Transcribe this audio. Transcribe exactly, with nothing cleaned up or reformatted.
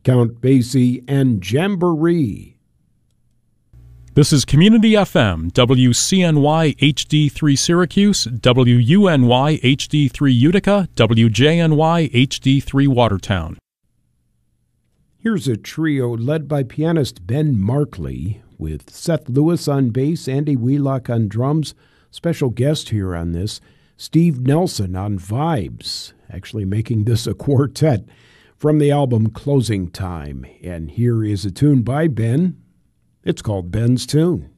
Count Basie and Jamboree. This is Community F M, W C N Y H D three Syracuse, W U N Y H D three Utica, W J N Y H D three Watertown. Here's a trio led by pianist Ben Markley, with Seth Lewis on bass, Andy Wheelock on drums. Special guest here on this, Steve Nelson on vibes, actually making this a quartet, from the album Closing Time. And here is a tune by Ben. It's called Ben's Tune.